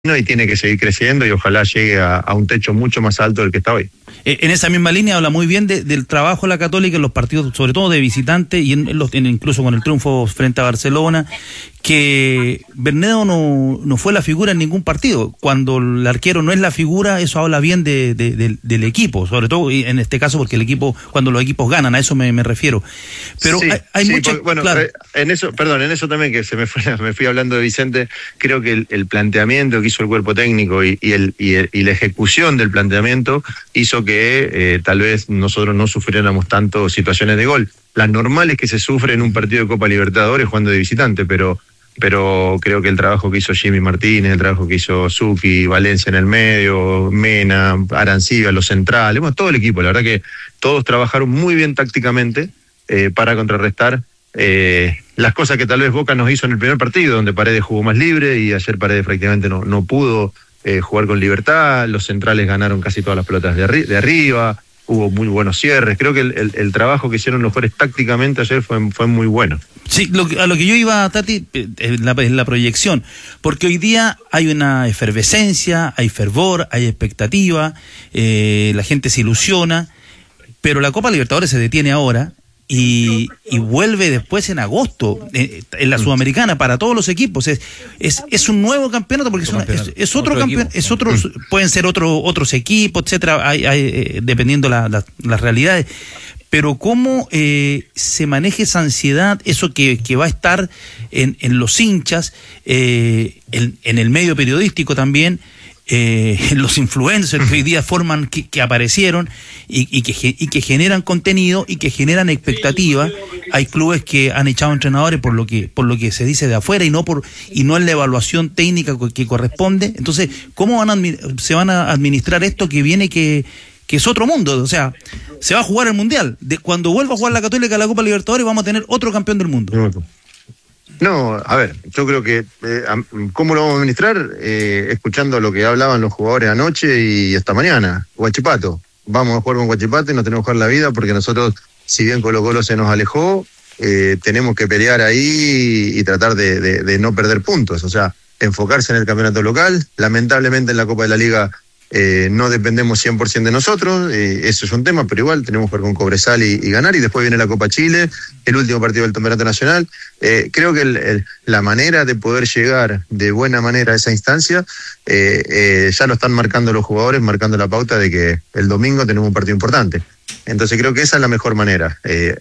y tiene que seguir creciendo y ojalá llegue a un techo mucho más alto del que está hoy. En esa misma línea habla muy bien del trabajo de la Católica en los partidos, sobre todo de visitante, y incluso con el triunfo frente a Barcelona, que Bernedo no fue la figura en ningún partido. Cuando el arquero no es la figura, eso habla bien del equipo, sobre todo en este caso porque el equipo, cuando los equipos ganan, a eso me refiero. Pero sí, hay mucho... Bueno, claro. en eso también, que me fui hablando de Vicente, creo que el planteamiento que hizo el cuerpo técnico y la ejecución del planteamiento hizo que tal vez nosotros no sufriéramos tanto situaciones de gol. Las normales que se sufren en un partido de Copa Libertadores jugando de visitante, pero creo que el trabajo que hizo Jimmy Martínez, el trabajo que hizo Zucchi, Valencia en el medio, Mena, Arancibia, los centrales, todo el equipo, la verdad que todos trabajaron muy bien tácticamente para contrarrestar las cosas que tal vez Boca nos hizo en el primer partido, donde Paredes jugó más libre y ayer Paredes prácticamente no pudo jugar con libertad. Los centrales ganaron casi todas las pelotas de arriba, hubo muy buenos cierres. Creo que el trabajo que hicieron los jugadores tácticamente ayer fue muy bueno. Sí, a lo que yo iba, Tati, en la proyección, porque hoy día hay una efervescencia, hay fervor, hay expectativa, la gente se ilusiona, pero la Copa Libertadores se detiene ahora y vuelve después en agosto, en la Sudamericana, para todos los equipos. Es un nuevo campeonato, porque es otro campeonato, es otro, pueden ser otros equipos, etcétera, dependiendo las realidades. Pero cómo se maneja esa ansiedad, eso que va a estar en los hinchas, en el medio periodístico también, los influencers que hoy día forman, que aparecieron y que generan contenido y que generan expectativa. Hay clubes que han echado entrenadores por lo que se dice de afuera y no en la evaluación técnica que corresponde. Entonces, ¿cómo se van a administrar esto que viene, que es otro mundo? O sea, se va a jugar el Mundial. Cuando vuelva a jugar la Católica a la Copa Libertadores, vamos a tener otro campeón del mundo. No, a ver, yo creo que ¿cómo lo vamos a administrar? Escuchando lo que hablaban los jugadores anoche y esta mañana. Huachipato, vamos a jugar con Huachipato y nos tenemos que jugar la vida, porque nosotros, si bien Colo-Colo se nos alejó, tenemos que pelear ahí y tratar de no perder puntos, o sea, enfocarse en el campeonato local. Lamentablemente en la Copa de la Liga no dependemos 100% de nosotros, eso es un tema, pero igual tenemos que jugar con Cobresal y ganar, y después viene la Copa Chile, el último partido del campeonato nacional. Creo que la manera de poder llegar de buena manera a esa instancia, ya lo están marcando los jugadores, marcando la pauta de que el domingo tenemos un partido importante. Entonces creo que esa es la mejor manera,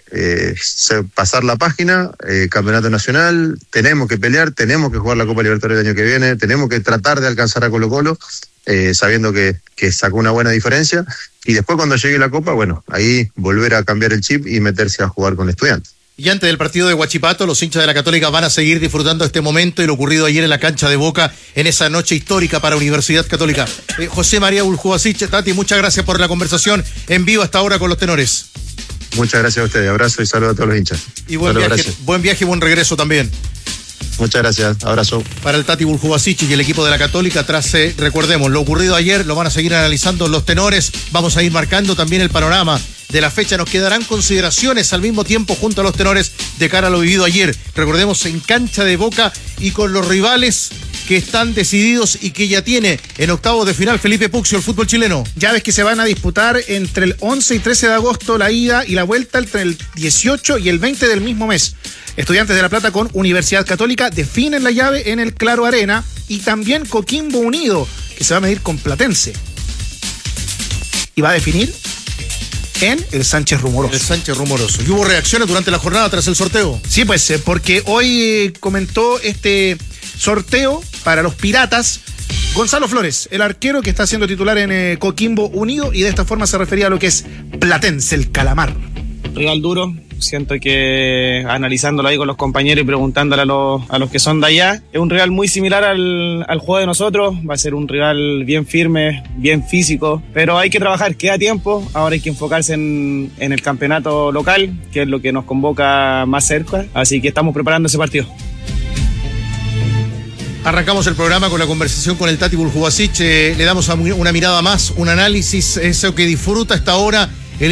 pasar la página, campeonato nacional, tenemos que pelear, tenemos que jugar la Copa Libertadores el año que viene, tenemos que tratar de alcanzar a Colo-Colo, sabiendo que sacó una buena diferencia, y después cuando llegue la Copa, bueno, ahí volver a cambiar el chip y meterse a jugar con Estudiantes. Y antes del partido de Huachipato, los hinchas de la Católica van a seguir disfrutando este momento y lo ocurrido ayer en la cancha de Boca, en esa noche histórica para Universidad Católica. José María Buljubasic, Tati, muchas gracias por la conversación en vivo hasta ahora con los tenores. Muchas gracias a ustedes, abrazo y saludo a todos los hinchas. Y buen viaje y buen regreso también. Muchas gracias, abrazo. Para el Tati Buljubasic y el equipo de la Católica, recordemos, lo ocurrido ayer lo van a seguir analizando los tenores, vamos a ir marcando también el panorama de la fecha, nos quedarán consideraciones al mismo tiempo junto a los tenores de cara a lo vivido ayer, recordemos, en cancha de Boca y con los rivales que están decididos y que ya tiene en octavos de final Felipe Puccio el fútbol chileno. Llaves que se van a disputar entre el 11 y 13 de agosto, la ida y la vuelta entre el 18 y el 20 del mismo mes. Estudiantes de La Plata con Universidad Católica definen la llave en el Claro Arena, y también Coquimbo Unido, que se va a medir con Platense. Y va a definir en el Sánchez Rumoroso. El Sánchez Rumoroso. ¿Y hubo reacciones durante la jornada tras el sorteo? Sí, pues, porque hoy comentó este sorteo para los Piratas Gonzalo Flores, el arquero que está siendo titular en Coquimbo Unido, y de esta forma se refería a lo que es Platense, el calamar. Rival duro, siento que analizándolo ahí con los compañeros y preguntándole a los que son de allá, es un rival muy similar al juego de nosotros, va a ser un rival bien firme, bien físico, pero hay que trabajar, queda tiempo, ahora hay que enfocarse en el campeonato local, que es lo que nos convoca más cerca, así que estamos preparando ese partido. Arrancamos el programa con la conversación con el Tati Buljubasic, le damos una mirada más, un análisis, eso que disfruta hasta ahora